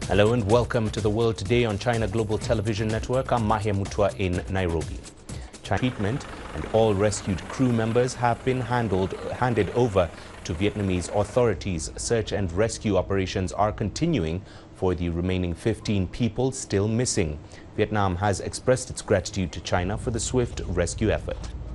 Hello and welcome to the World Today on China Global Television Network. I'm Mahia Mutwa in Nairobi. China treatment and all rescued crew members have been handed over to Vietnamese authorities. Search and rescue operations are continuing for the remaining 15 people still missing. Vietnam has expressed its gratitude to China for the swift rescue effort.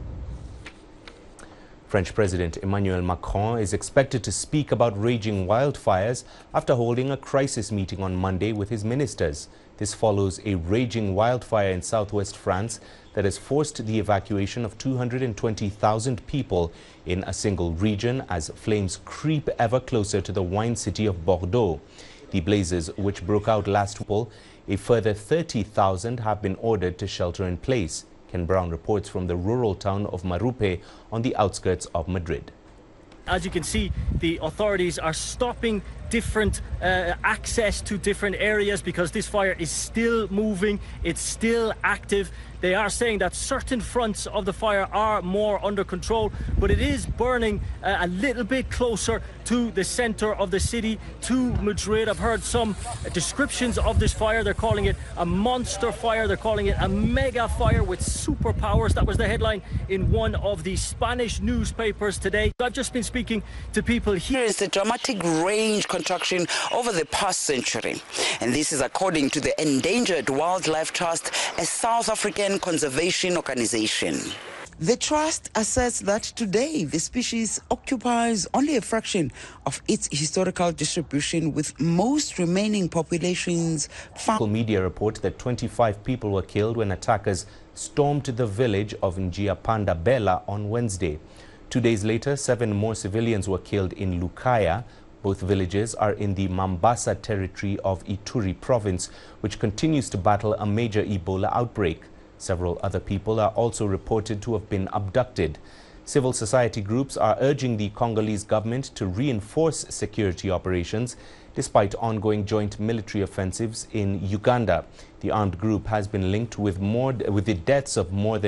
French President Emmanuel Macron is expected to speak about raging wildfires after holding a crisis meeting on Monday with his ministers. This follows a raging wildfire in southwest France that has forced the evacuation of 220,000 people in a single region as flames creep ever closer to the wine city of Bordeaux. The blazes, which broke out last week, a further 30,000 have been ordered to shelter in place. Ken Brown reports from the rural town of Marupe on the outskirts of Madrid. As you can see, the authorities are stopping different access to different areas because this fire is still moving, it's still active. They are saying that certain fronts of the fire are more under control, but it is burning a little bit closer to the center of the city, to Madrid. I've heard some descriptions of this fire. They're calling it a monster fire. They're calling it a mega fire with superpowers. That was the headline in one of the Spanish newspapers today. I've just been speaking to people here. Here is the dramatic range construction over the past century. And this is according to the Endangered Wildlife Trust, a South African conservation organization. The trust asserts that today the species occupies only a fraction of its historical distribution, with most remaining populations found. Media report that 25 people were killed when attackers stormed the village of Njiapanda Bela on Wednesday. 2 days later, 7 more civilians were killed in Lukaya. Both villages are in the Mambasa territory of Ituri province, which continues to battle a major Ebola outbreak. Several other people are also reported to have been abducted. Civil society groups are urging the Congolese government to reinforce security operations despite ongoing joint military offensives in Uganda. The armed group has been linked with the deaths of more than